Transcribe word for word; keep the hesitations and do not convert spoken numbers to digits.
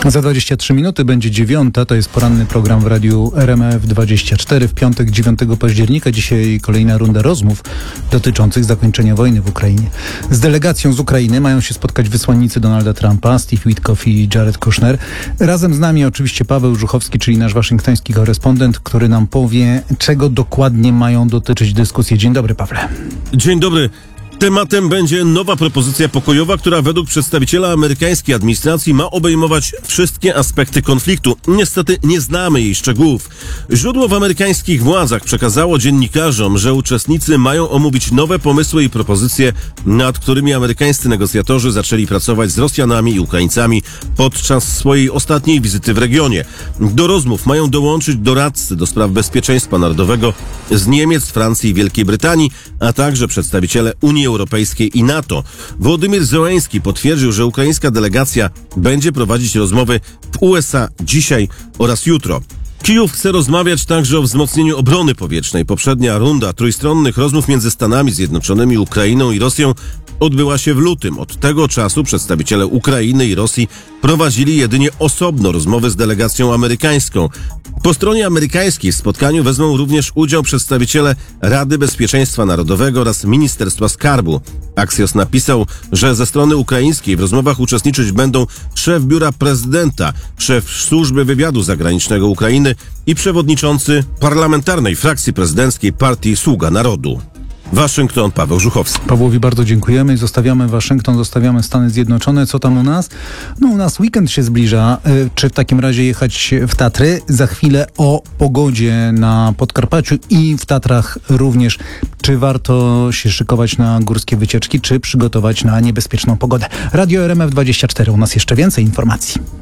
Za dwadzieścia trzy minuty będzie dziewiąta, to jest poranny program w radiu R M F dwadzieścia cztery w piątek dziewiątego października. Dzisiaj kolejna runda rozmów dotyczących zakończenia wojny w Ukrainie. Z delegacją z Ukrainy mają się spotkać wysłannicy Donalda Trumpa, Steve Witkoff i Jared Kushner. Razem z nami oczywiście Paweł Żuchowski, czyli nasz waszyngtoński korespondent, który nam powie, czego dokładnie mają dotyczyć dyskusje. Dzień dobry, Pawle. Dzień dobry. Tematem będzie nowa propozycja pokojowa, która według przedstawiciela amerykańskiej administracji ma obejmować wszystkie aspekty konfliktu. Niestety nie znamy jej szczegółów. Źródło w amerykańskich władzach przekazało dziennikarzom, że uczestnicy mają omówić nowe pomysły i propozycje, nad którymi amerykańscy negocjatorzy zaczęli pracować z Rosjanami i Ukraińcami podczas swojej ostatniej wizyty w regionie. Do rozmów mają dołączyć doradcy do spraw bezpieczeństwa narodowego z Niemiec, Francji i Wielkiej Brytanii, a także przedstawiciele Unii Europejskiej i NATO. Wołodymyr Zełenski potwierdził, że ukraińska delegacja będzie prowadzić rozmowy w U S A dzisiaj oraz jutro. Kijów chce rozmawiać także o wzmocnieniu obrony powietrznej. Poprzednia runda trójstronnych rozmów między Stanami Zjednoczonymi, Ukrainą i Rosją odbyła się w lutym. Od tego czasu przedstawiciele Ukrainy i Rosji prowadzili jedynie osobno rozmowy z delegacją amerykańską. Po stronie amerykańskiej w spotkaniu wezmą również udział przedstawiciele Rady Bezpieczeństwa Narodowego oraz Ministerstwa Skarbu. Axios napisał, że ze strony ukraińskiej w rozmowach uczestniczyć będą szef biura prezydenta, szef służby wywiadu zagranicznego Ukrainy i przewodniczący parlamentarnej frakcji prezydenckiej partii Sługa Narodu. Waszyngton, Paweł Żuchowski. Pawłowi bardzo dziękujemy. Zostawiamy Waszyngton, zostawiamy Stany Zjednoczone. Co tam u nas? No u nas weekend się zbliża. Czy w takim razie jechać w Tatry? Za chwilę o pogodzie na Podkarpaciu i w Tatrach również. Czy warto się szykować na górskie wycieczki, czy przygotować na niebezpieczną pogodę? Radio R M F dwadzieścia cztery. U nas jeszcze więcej informacji.